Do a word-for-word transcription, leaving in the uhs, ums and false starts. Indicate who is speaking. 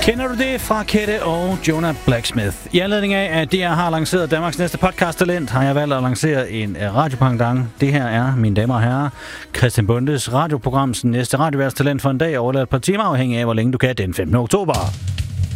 Speaker 1: Kender du det fra Kette og Jonah Blacksmith? I anledning af, at D R har lanceret Danmarks næste podcast-talent, har jeg valgt at lancere en radiopangdang. Det her er, mine damer og herrer, Christian Bondes radioprograms næste radioværtstalent for en dag, overladt et par timer afhængig af, hvor længe du kan den femtende oktober.